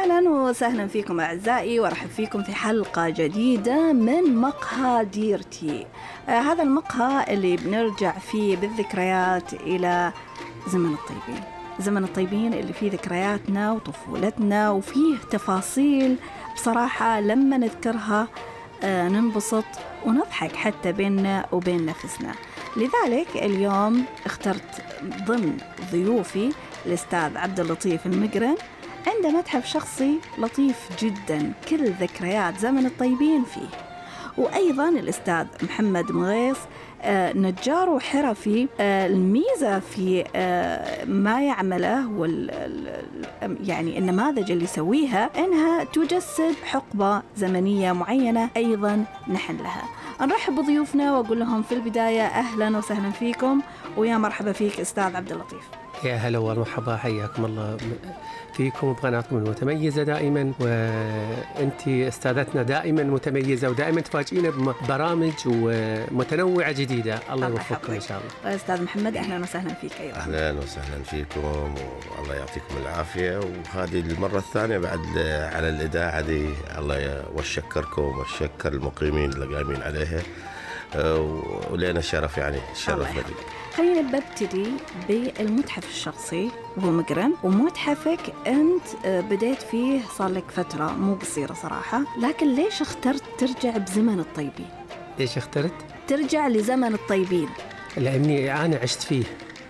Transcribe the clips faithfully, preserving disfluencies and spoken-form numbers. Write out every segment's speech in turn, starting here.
أهلا وسهلا فيكم أعزائي، وأرحب فيكم في حلقة جديدة من مقهى ديرتي. آه هذا المقهى اللي بنرجع فيه بالذكريات إلى زمن الطيبين، زمن الطيبين اللي فيه ذكرياتنا وطفولتنا وفيه تفاصيل بصراحة لما نذكرها آه ننبسط ونضحك حتى بيننا وبين نفسنا. لذلك اليوم اخترت ضمن ضيوفي الأستاذ عبد اللطيف المقرن، عنده متحف شخصي لطيف جدا كل ذكريات زمن الطيبين فيه. وأيضا الأستاذ محمد مغيث آه نجار وحرفي. آه الميزة في آه ما يعمله وال يعني النماذج اللي يسويها إنها تجسد حقبة زمنية معينة أيضا نحن لها. نرحب بضيوفنا وأقول لهم في البداية أهلا وسهلا فيكم، ويا مرحبا فيك أستاذ عبد اللطيف. يا هلا ومرحبا، حياكم الله فيكم وبقناتكم المتميزة دائما، وأنت استاذتنا دائما متميزة ودائما تفاجئينا ببرامج ومتنوعة جديدة. الله يوفقكم إن شاء الله. أستاذ محمد أهلا وسهلا فيك. أيضا أهلا وسهلا فيكم والله يعطيكم العافية، وهذه المرة الثانية بعد على الإذاعة دي. الله وشكركم وشكر المقيمين اللي قايمين عليها، ولينا شرف يعني الشرف لي. خلينا ببتدي بالمتحف الشخصي وهو مقرن، ومتحفك أنت بديت فيه صار لك فترة مو قصيرة صراحة، لكن ليش اخترت ترجع بزمن الطيبين؟ ليش اخترت؟ ترجع لزمن الطيبين لأني أنا عشت فيه،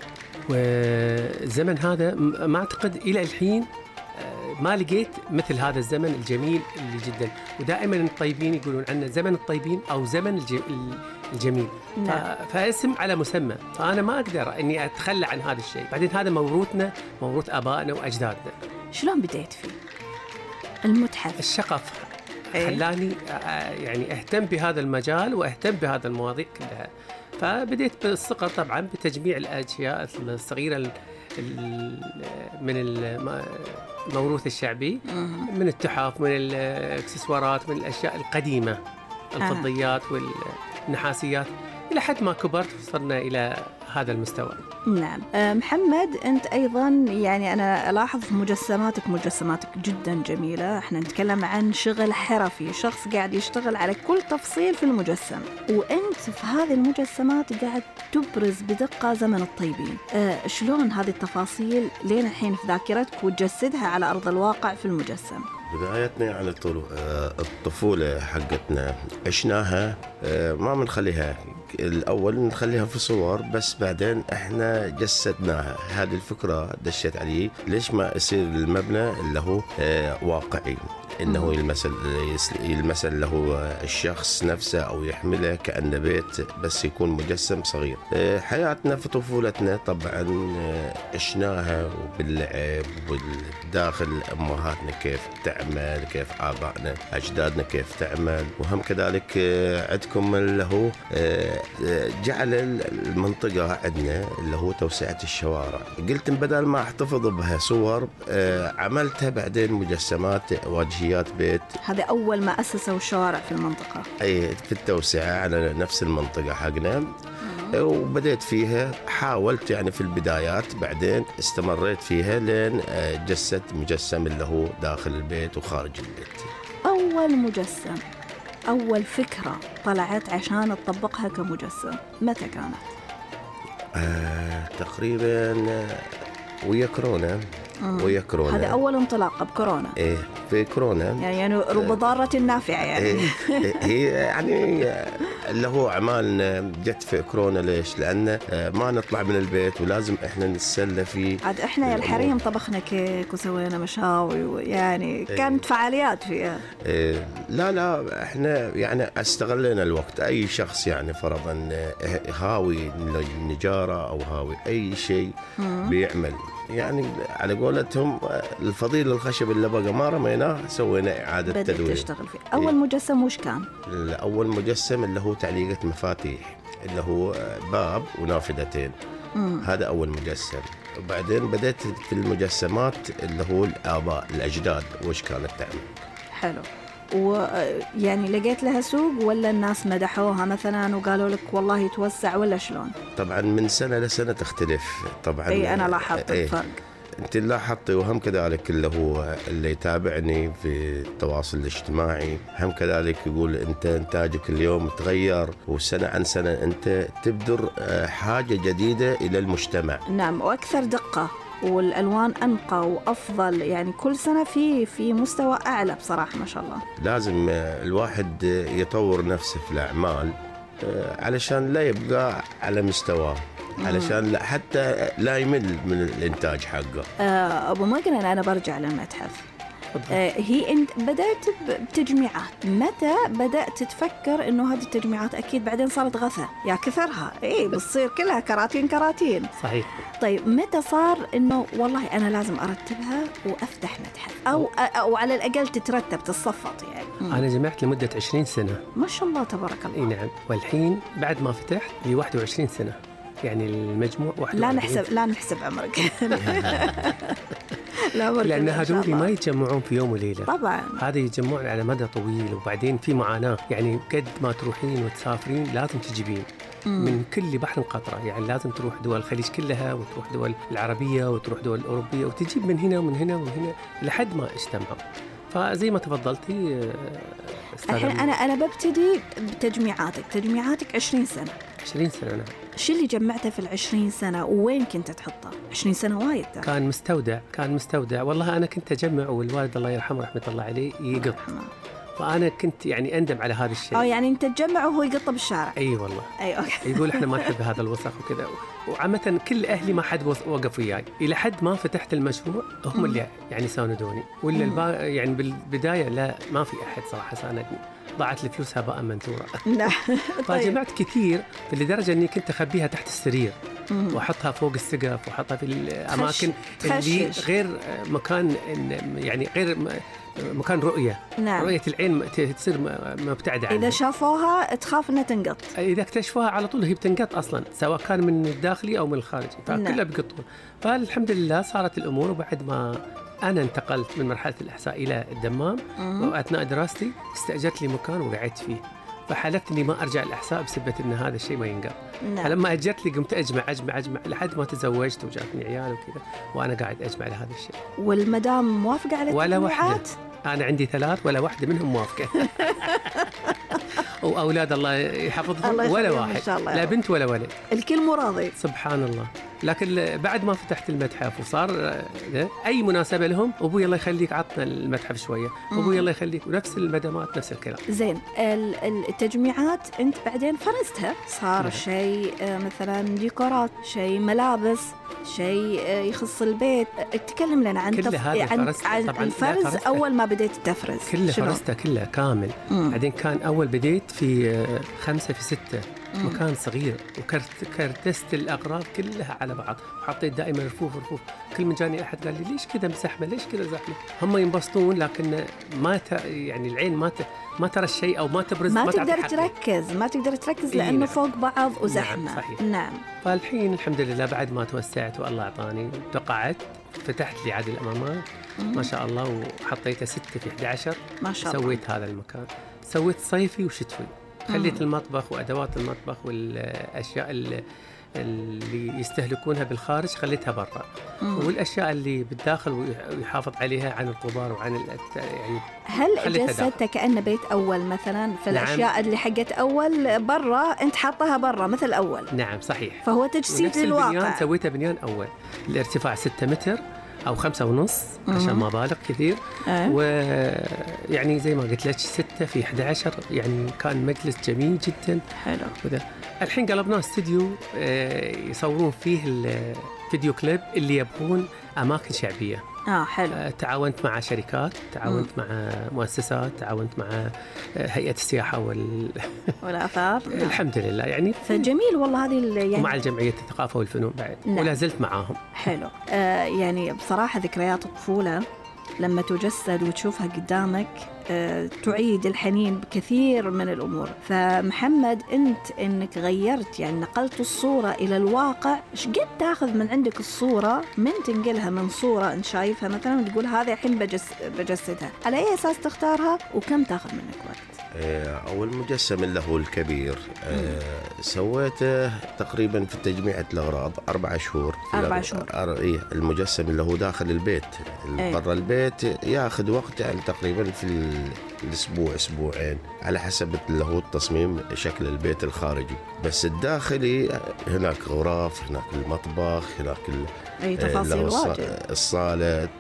والزمن هذا ما أعتقد إلى الحين ما لقيت مثل هذا الزمن الجميل اللي جدا. ودائما الطيبين يقولون عنه زمن الطيبين أو زمن الجميل. نعم. فاسم على مسمى، فأنا ما أقدر أني أتخلى عن هذا الشيء. بعدين هذا موروثنا، موروث آبائنا وأجدادنا. شلون بديت فيه المتحف؟ الشغف خلاني يعني أهتم بهذا المجال وأهتم بهذا المواضيع كلها. فبديت بالصغر طبعا بتجميع الأشياء الصغيرة من الموروث الشعبي، من التحف، من الاكسسوارات، من الأشياء القديمة، الفضيات والنحاسيات، إلى حد ما كبرت وصلنا إلى هذا المستوى. نعم. أه محمد، أنت أيضا يعني أنا ألاحظ في مجسماتك مجسماتك جدا جميلة. احنا نتكلم عن شغل حرفي، شخص قاعد يشتغل على كل تفصيل في المجسم، وأنت في هذه المجسمات قاعد تبرز بدقة زمن الطيبين. أه شلون هذه التفاصيل لين الحين في ذاكرتك وتجسدها على أرض الواقع في المجسم؟ بدايتنا يعني الطفولة حقتنا عشناها، ما بنخليها الأول نخليها في صور، بس بعدين احنا جسدناها. هذه الفكرة دشت علي، ليش ما يصير المبنى اللي هو واقعي، إنه يلمس يلمس له الشخص نفسه أو يحمله كأنه بيت، بس يكون مجسم صغير. حياتنا في طفولتنا طبعا عشناها باللعب والداخل، أمهاتنا كيف تعمل، كيف آبائنا أجدادنا كيف تعمل. وهم كذلك عندكم اللي هو جعل المنطقة عندنا اللي هو توسعة الشوارع. قلت بدل ما احتفظ بها صور عملتها بعدين مجسمات واجهيات بيت. هذا أول ما أسسوا الشوارع في المنطقة، أي في التوسعة على نفس المنطقة حقنا. وبدأت فيها، حاولت يعني في البدايات، بعدين استمريت فيها لين جسد مجسم اللي هو داخل البيت وخارج البيت. أول مجسم، أول فكرة طلعت عشان تطبقها كمجسم متى كانت؟ آه، تقريبا ويا كورونا. ويا كورونا هذا أول انطلاقة بكورونا. إيه في كورونا يعني, يعني رب ضارة نافعة يعني. إيه هي يعني اللي هو أعمالنا جت في كورونا. ليش؟ لأن ما نطلع من البيت ولازم إحنا نتسلى فيه. عاد إحنا يا الحريم طبخنا كيك وسوينا مشاوي، ويعني كانت إيه فعاليات فيها. إيه لا لا إحنا يعني استغلينا الوقت. أي شخص يعني فرضا هاوي النجارة أو هاوي أي شيء بيعمل، يعني على قولتهم الفضيل الخشب اللي بقى ما رميناه سوينا إعادة تدوير. بدأت تشتغل فيه. أول مجسم وش كان؟ الأول مجسم اللي هو تعليقة مفاتيح، اللي هو باب ونافذتين. مم. هذا أول مجسم. وبعدين بدأت في المجسمات اللي هو الآباء الأجداد وش كانت تعمل. حلو. ويعني لقيت لها سوق ولا الناس مدحوها مثلا وقالوا لك والله يتوسع، ولا شلون؟ طبعا من سنة لسنة تختلف طبعا. اي انا لاحظت الفرق. انت لاحظتي وهم كذلك اللي هو اللي يتابعني في التواصل الاجتماعي هم كذلك يقول انت انتاجك اليوم تغير، وسنه عن سنه انت تبدر حاجه جديده الى المجتمع. نعم، واكثر دقه والالوان انقى وافضل، يعني كل سنه في في مستوى اعلى بصراحه ما شاء الله. لازم الواحد يطور نفسه في الاعمال علشان لا يبقى على مستواه، علشان لا حتى لا يمل من الانتاج حقه. آه ابو مجنن، انا برجع للمتحف. آه هي انت بدات بتجميعات، متى بدات تفكر انه هذه التجميعات اكيد بعدين صارت غثى يا كثرها، اي بتصير كلها كراتين كراتين. صحيح. طيب متى صار انه والله انا لازم ارتبها وافتح متحف، او او على الاقل تترتب تتصفط يعني؟ مم. انا جمعت لمده عشرين سنة ما شاء الله تبارك الله. اي نعم، والحين بعد ما فتحت لي واحد وعشرين سنة، يعني المجموع واحد لا نحسب لا نحسب عمرك. لا لأن هذول ما يتجمعون في يوم وليلة طبعا، هذا يتجمعون على مدى طويل، وبعدين في معاناة، يعني قد ما تروحين وتسافرين لازم تجيبين من كل بحر قطرة، يعني لازم تروح دول الخليج كلها وتروح دول العربية وتروح دول الأوروبية وتجيب من هنا ومن هنا ومن هنا لحد ما اجتمعوا. فزي ما تفضلتي الحين أنا أنا ببتدي بتجميعاتك، تجميعاتك عشرين سنة. عشرين سنة نعم. شو اللي جمعته في العشرين سنة وين كنت تحطه؟ عشرين سنة وايد. كان مستودع، كان مستودع والله. أنا كنت أجمع والوالد الله يرحمه رحمة الله عليه يقط، فأنا كنت يعني أندم على هذا الشيء. أو يعني أنت تجمع وهو يقطه بالشارع؟ أي والله. أي أوكي. يقول إحنا ما نحب هذا الوسخ وكذا، وعامة كل أهلي ما حد وقف وياي، إلى حد ما فتحت المشروع هم اللي يعني ساندوني، ولا البا يعني بالبداية لا ما في أحد صراحة ساندني، ضاعت لي فلوس هباء منثورة. لا. فجمعت كثير لدرجة إني كنت أخبيها تحت السرير وأحطها فوق السقف وأحطها في الأماكن اللي غير مكان، يعني غير مكان رؤية. نعم. رؤية العين تصير مبتعدة عنها. إذا شافوها تخاف إنها تنقط. إذا اكتشفوها على طول هي بتنقط أصلاً، سواء كان من الداخلي أو من الخارجي، فكلها نعم. بيقطون. فالحمد لله صارت الأمور. وبعد ما أنا انتقلت من مرحلة الإحصاء إلى الدمام وأثناء دراستي استأجرت لي مكان وقعدت فيه، فحلفت إني ما أرجع الإحصاء بسبب إن هذا الشيء ما ينقط. نعم. فلما أجرت لي قمت أجمع أجمع أجمع لحد ما تزوجت وجاتني عيال وكذا، وأنا قاعد أجمع لهذا الشيء. والمدام موافقة على ولا واحدة؟ أنا عندي ثلاث ولا واحدة منهم موافقة. وأولاد الله يحفظهم الله ولا واحد، لا بنت ولا ولد، الكل مراضي سبحان الله. لكن بعد ما فتحت المتحف وصار أي مناسبة لهم، أبوي الله يخليك عطنا المتحف شوية، أبوي الله يخليك، ونفس المدامات نفس الكلام. زين، التجميعات أنت بعدين فرزتها، صار نعم. شيء مثلا ديكورات، شيء ملابس، شيء يخص البيت. تكلم لنا عن تف... عن, عن الفرز. أول ما بديت تفرز كله فرزته كله كامل. مم. بعدين كان أول بديت في خمسة في ستة، مم. مكان صغير، وكرتست الأغراض كلها على بعض، وحطيت دائما رفوف رفوف. كل من جاني أحد قال لي ليش كذا مزحمة، ليش كذا زحمة. هم ينبسطون لكن ما ت... يعني العين ما ت... ما ترى الشيء أو ما تبرز، ما, ما تقدر تركز ما تقدر تركز لأنه إيه نعم. فوق بعض وزحمة. نعم صحيح. نعم. فالحين الحمد لله بعد ما توسعت والله أعطاني وتقعدت، فتحت لي عاد الأمامات ما شاء الله، وحطيته ستة في إحدى عشر ما شاء الله. سويت هذا المكان، سويت صيفي وشتوي، خليت مم. المطبخ وأدوات المطبخ والأشياء اللي اللي يستهلكونها بالخارج خليتها برا، والأشياء اللي بالداخل ويحافظ عليها عن الغبار وعن يعني. هل جسدته كأنه بيت أول مثلا؟ في الأشياء نعم. اللي حقت أول برا أنت حطها برا مثل أول. نعم صحيح. فهو تجسيد للواقع. سويته بنيان أول، الارتفاع ستة متر أو خمسة ونص عشان ما بالغ كثير. أه. ويعني زي ما قلت لك ستة في إحدى عشر، يعني كان مجلس جميل جدا. حلو. وده. الحين قلبناه استوديو يصورون فيه الفيديو كليب اللي يبغون أماكن شعبية. آه حلو. تعاونت مع شركات، تعاونت مم. مع مؤسسات، تعاونت مع هيئة السياحة وال... والآثار. الحمد لله يعني. فجميل والله هذه يعني. ومع الجمعية الثقافة والفنون بعد. نعم. ولا زلت معاهم. حلو. آه يعني بصراحة ذكريات الطفولة لما تجسد وتشوفها قدامك أه، تعيد الحنين بكثير من الأمور. فمحمد أنت أنك غيرت يعني نقلت الصورة إلى الواقع، إيش قد تأخذ من عندك الصورة من تنقلها من صورة أنت شايفها مثلا وتقول هذه الحين بجس بجسدها، على أي أساس تختارها وكم تأخذ منك وقت؟ أو المجسم اللي هو الكبير سويته تقريبا في تجميعة الأغراض أربع شهور. أربع شهور. إيه المجسم اللي هو داخل البيت. برا البيت ياخذ وقت يعني تقريبا في الأسبوع أسبوعين على حسب اللي هو التصميم شكل البيت الخارجي. بس الداخلي هناك غرف، هناك المطبخ، هناك أي تفاصيل واجد، الصالة،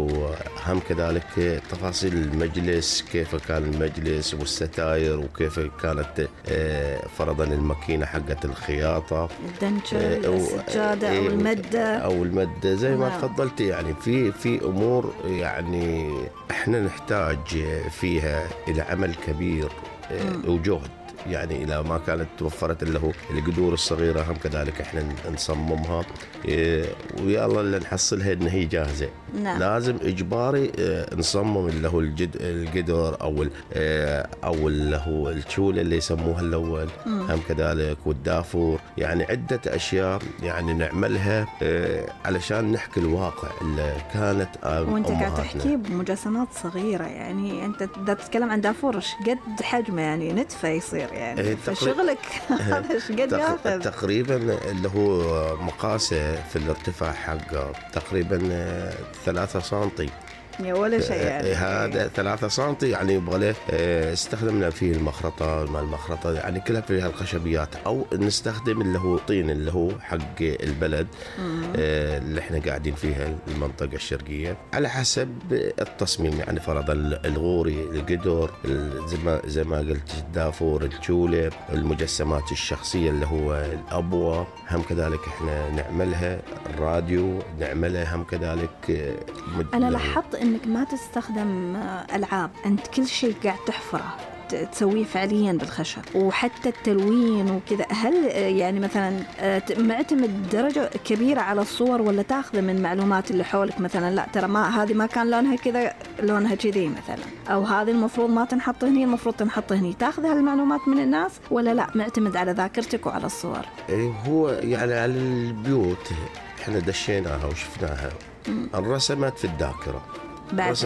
وهم كذلك تفاصيل المجلس، كيف كان المجلس والستاير، وكيف كانت فرضا الماكينة حقت الخياطة، الدنشل، السجادة أو المدة أو المدة زي ما تفضلت. يعني في في أمور يعني احنا نحتاج فيها إلى عمل كبير وجهد. يعني إذا ما كانت توفرت اللي هو القدور الصغيرة هم كذلك إحنا نصممها ويلا اللي نحصلها إن هي جاهزة. نعم. لازم إجباري نصمم اللي هو الجد القدر أو أو اللي هو الشولة اللي يسموها الأول هم كذلك، والدافور. يعني عدة أشياء يعني نعملها علشان نحكي الواقع اللي كانت أمهاتنا. وأنت قاعد تحكي بمجسمات صغيرة، يعني أنت تتكلم عن دافور قد حجمه، يعني نتفة يصير يعني فشغلك هذا ايش قد ياخذ؟ تقريبا اللي هو مقاسه في الارتفاع حقه تقريبا ثلاثة سنتي يا ولا شيء يعني. هذا ثلاثة سنتي يعني يبغى له استخدمنا فيه المخرطة ما المخرطة يعني كلها فيها الخشبيات، أو نستخدم اللي هو طين اللي هو حق البلد اللي احنا قاعدين فيها المنطقة الشرقية على حسب التصميم. يعني فرضا الغوري، القدر، زي ما زي ما قلت الدافور، الجولة، المجسمات الشخصية اللي هو الأبوة هم كذلك احنا نعملها، الراديو نعملها هم كذلك. أنا لاحظت إنك ما تستخدم ألعاب، أنت كل شيء قاعد تحفره تسويه فعليا بالخشب، وحتى التلوين وكذا. هل يعني مثلا معتمد درجة كبيرة على الصور، ولا تاخذ من معلومات اللي حولك مثلا لا ترى ما هذه ما كان لونها كذا لونها كذي مثلا، أو هذه المفروض ما تنحط هني المفروض تنحط هني، تاخذ هالمعلومات من الناس ولا لا معتمد على ذاكرتك وعلى الصور؟ هو يعني على البيوت احنا دشيناها وشفناها، الرسمات في الذاكرة.